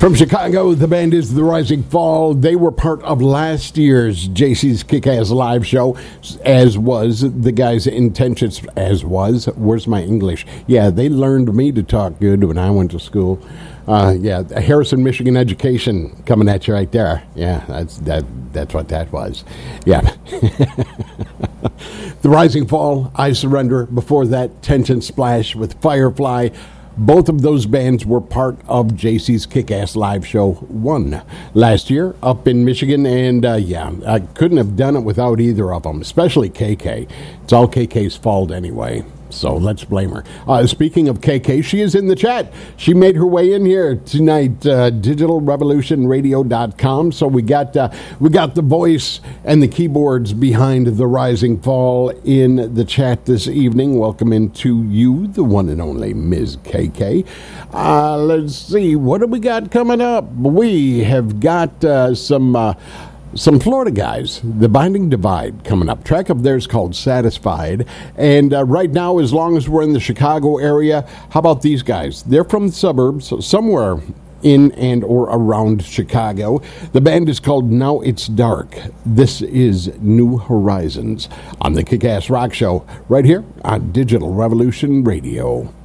From Chicago, the band is The Rising Fall. They were part of last year's JC's Kick-Ass Live show, as was the guys' intentions, where's my English? Yeah, they learned me to talk good when I went to school. Harrison, Michigan education coming at you right there. Yeah, that's what that was. Yeah. The Rising Fall, I Surrender. Before that, Tension Splash with Firefly. Both of those bands were part of JC's Kick-Ass Live Show 1 last year up in Michigan. And, I couldn't have done it without either of them, especially KK. It's all KK's fault anyway, so let's blame her. Speaking of KK, she is in the chat. She made her way in here tonight, digitalrevolutionradio.com. So we got the voice and the keyboards behind The Rising Fall in the chat this evening. Welcome into you, the one and only Ms. KK. Let's see, what do we got coming up? We have got some Florida guys, The Binding Divide, coming up. Track of theirs called Satisfied. And right now, as long as we're in the Chicago area, how about these guys? They're from the suburbs, somewhere in and or around Chicago. The band is called Now It's Dark. This is New Horizons on the Kick-Ass Rock Show right here on Digital Revolution Radio.